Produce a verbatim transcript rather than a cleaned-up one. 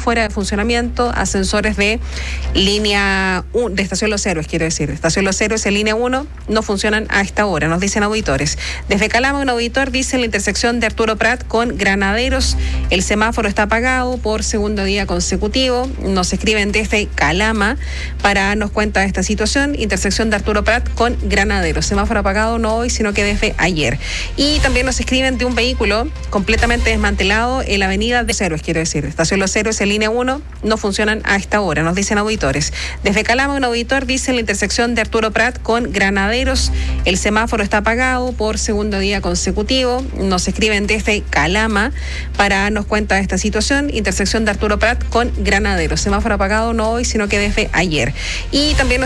fuera de funcionamiento, ascensores de línea uno, de Estación Los Héroes, quiero decir, Estación Los Héroes en línea uno no funcionan a esta hora, nos dicen auditores. Desde Calama, un auditor dice en la intersección de Arturo Prat con Granaderos, el semáforo está apagado por segundo día consecutivo. Nos escriben desde Calama para darnos cuenta de esta situación, intersección de Arturo Prat con Granaderos, semáforo apagado no hoy, sino que desde ayer. Y también nos escriben de un vehículo completamente desmantelado en la avenida de Los Héroes, quiero decir, Estación Los Héroes en línea uno no funcionan a esta hora, nos dicen auditores. Desde Calama, un auditor dice en la intersección de Arturo Prat con Granaderos, el semáforo está apagado por segundo día consecutivo. Nos escriben desde Calama para darnos cuenta de esta situación, intersección de Arturo Prat con Granaderos, semáforo apagado no hoy, sino que desde ayer. Y también nos